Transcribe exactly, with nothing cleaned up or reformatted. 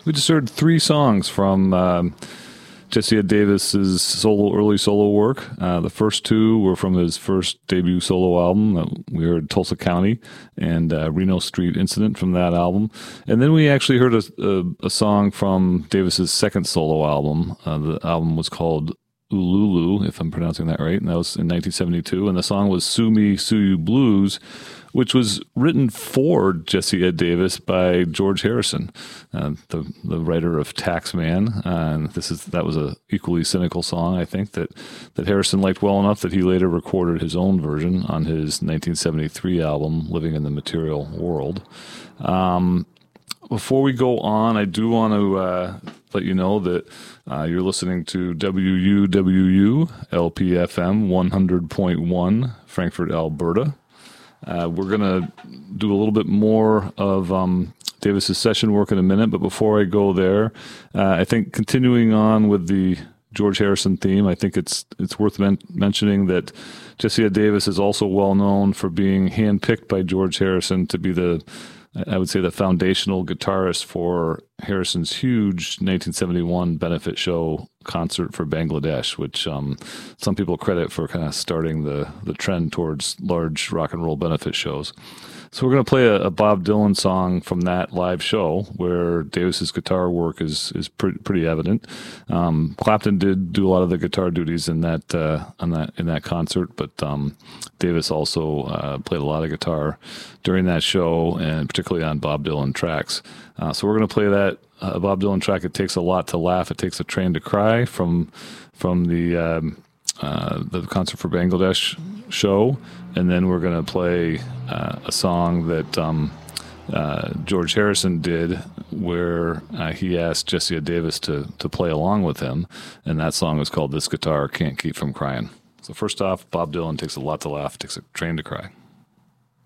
We just heard three songs from um, Jesse Ed Davis's solo, early solo work. Uh, the first two were from his first debut solo album. Uh, we heard Tulsa County and uh, Reno Street Incident from that album. And then we actually heard a, a, a song from Davis's second solo album. Uh, the album was called Ululu, if I'm pronouncing that right, and that was in nineteen seventy-two. And the song was Sue Me, Sue You Blues, which was written for Jesse Ed Davis by George Harrison, uh, the the writer of Taxman. And this is that was a equally cynical song, I think, that that Harrison liked well enough that he later recorded his own version on his nineteen seventy-three album, Living in the Material World. Um, before we go on, I do want to uh, let you know that uh, you're listening to W U W U L P F M one hundred point one, Frankfurt, Alberta. Uh, we're going to do a little bit more of um, Davis's session work in a minute, but before I go there, uh, I think continuing on with the George Harrison theme, I think it's it's worth men- mentioning that Jesse Ed Davis is also well known for being handpicked by George Harrison to be the, I would say, the foundational guitarist for Harrison's huge nineteen seventy-one benefit show concert for Bangladesh, which um, some people credit for kind of starting the, the trend towards large rock and roll benefit shows. So we're going to play a, a Bob Dylan song from that live show where Davis's guitar work is is pre- pretty evident. Um, Clapton did do a lot of the guitar duties in that uh, on that in that concert, but um, Davis also uh, played a lot of guitar during that show, and particularly on Bob Dylan tracks. Uh, so we're going to play that uh, Bob Dylan track. It takes a lot to laugh. It takes a train to cry from from the um, uh, the concert for Bangladesh show, and then we're going to play uh, a song that um, uh, George Harrison did, where uh, he asked Jesse Ed Davis to to play along with him, and that song is called "This Guitar Can't Keep from Crying." So first off, Bob Dylan takes a lot to laugh. It takes a train to cry.